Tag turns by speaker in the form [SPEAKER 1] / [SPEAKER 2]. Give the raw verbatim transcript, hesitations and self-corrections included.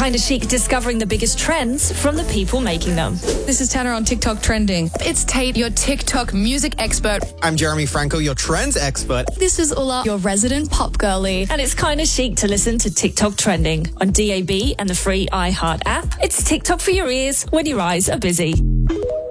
[SPEAKER 1] Kinda Chic discovering the biggest trends from the people making them.
[SPEAKER 2] This is Tanner on TikTok Trending. It's Tate, your TikTok music expert.
[SPEAKER 3] I'm Jeremy Franco, your trends expert.
[SPEAKER 2] This is Ulla, your resident pop girly.
[SPEAKER 1] And it's Kinda Chic to listen to TikTok Trending on D A B and the free iHeart app. It's TikTok for your ears when your eyes are busy.